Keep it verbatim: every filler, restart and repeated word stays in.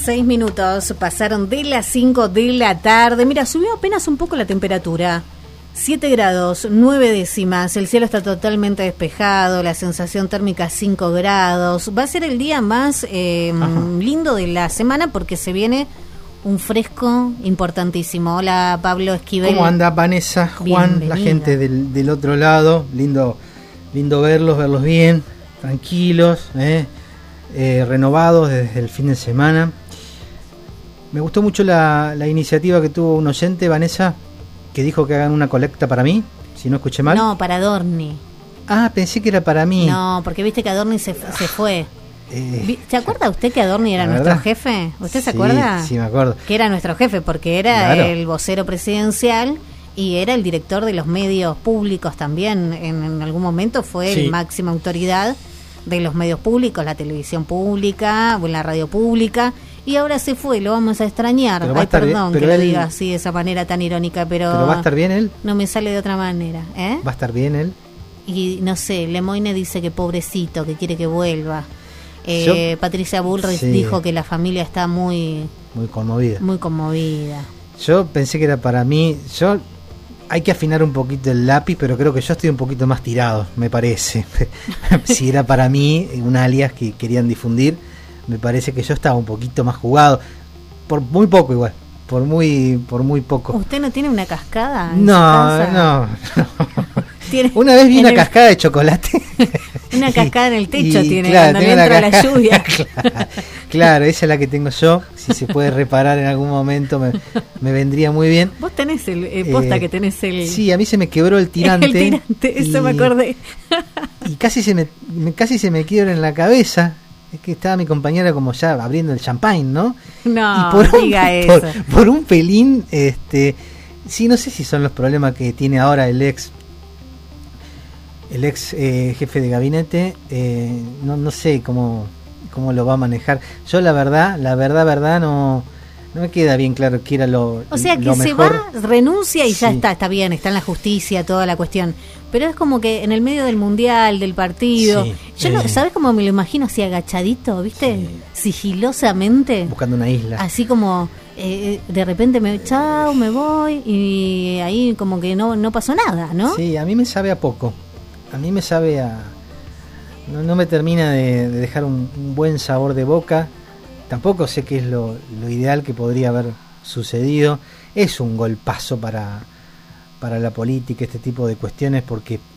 Seis minutos pasaron de las cinco de la tarde. Mira, subió apenas un poco la temperatura. Siete grados, nueve décimas. El cielo está totalmente despejado. La sensación térmica cinco grados. Va a ser el día más eh, lindo de la semana porque se viene un fresco importantísimo. Hola, Pablo Esquivel. ¿Cómo anda, Vanessa, Juan, Bienvenida. La gente del, del otro lado? Lindo, lindo verlos, verlos bien, tranquilos, eh. Eh, renovados desde el fin de semana. Me gustó mucho la, la iniciativa que tuvo un oyente, Vanessa, que dijo que hagan una colecta para mí, si no escuché mal. No, para Adorni. Ah, pensé que era para mí. No, porque viste que Adorni se, se fue. Eh, ¿Se acuerda usted que Adorni era nuestro verdad? jefe? ¿Usted sí, se acuerda? Sí, me acuerdo. Que era nuestro jefe porque era claro. el vocero presidencial y era el director de los medios públicos también. En, en algún momento fue sí. el máxima autoridad de los medios públicos, la televisión pública, la radio pública, y ahora se fue, lo vamos a extrañar. Ay, a perdón bien, que él, lo diga así, de esa manera tan irónica, pero... ¿Pero va a estar bien él? No me sale de otra manera, ¿eh? ¿Va a estar bien él? Y no sé, Lemoyne dice que pobrecito, que quiere que vuelva. Eh, Yo, Patricia Bullrich sí. dijo que la familia está muy... Muy conmovida. Muy conmovida. Yo pensé que era para mí... Yo... Hay que afinar un poquito el lápiz, pero creo que yo estoy un poquito más tirado, me parece. Si era para mí un alias que querían difundir, me parece que yo estaba un poquito más jugado. Por muy poco igual, por muy por muy poco. ¿Usted no tiene una cascada en no, su casa? No, no. Una vez vi una el... cascada de chocolate. Una cascada en el techo y, tiene, claro, cuando entra la lluvia. claro, claro, esa es la que tengo yo. Si se puede reparar en algún momento me, me vendría muy bien. Vos tenés el eh, posta eh, que tenés el... Sí, a mí se me quebró el tirante. El tirante, eso y, me acordé. Y casi se me, me casi se me quiebra en la cabeza. Es que estaba mi compañera como ya abriendo el champagne, ¿no? No, y por diga un, eso. Por, por un pelín, este, sí, no sé si son los problemas que tiene ahora el ex el ex eh, jefe de gabinete, eh, no, no sé cómo, cómo lo va a manejar. Yo la verdad, la verdad, verdad, no, no me queda bien claro qué era lo O sea, que lo se mejor. va, renuncia y sí. ya está, está bien, está en la justicia, toda la cuestión. Pero es como que en el medio del mundial, del partido, sí, yo eh, no, ¿sabes cómo me lo imagino así agachadito, viste? Sí. Sigilosamente. Buscando una isla. Así como... Eh, de repente me chao, me voy y ahí como que no, no pasó nada, ¿no? Sí, a mí me sabe a poco. A mí me sabe a... No, no me termina de, de dejar un, un buen sabor de boca. Tampoco sé qué es lo, lo ideal que podría haber sucedido. Es un golpazo para, para la política, este tipo de cuestiones, porque